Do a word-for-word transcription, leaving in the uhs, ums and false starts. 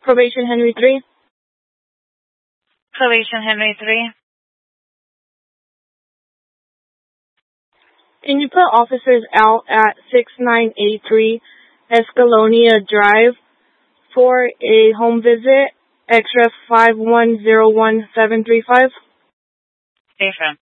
Probation Henry three. Probation Henry three. Can you put officers out at six nine eight three Escalonia Drive for a home visit, extra five one zero one seven three five? Station.